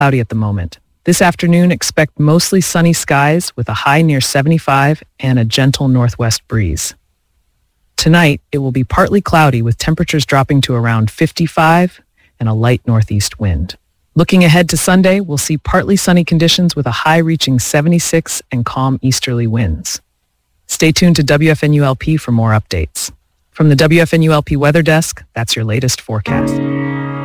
Cloudy at the moment. This afternoon, expect mostly sunny skies with a high near 75 and a gentle northwest breeze. Tonight, it will be partly cloudy with temperatures dropping to around 55 and a light northeast wind. Looking ahead to Sunday, we'll see partly sunny conditions with a high reaching 76 and calm easterly winds. Stay tuned to WFNULP for more updates. From the WFNULP Weather Desk, that's your latest forecast.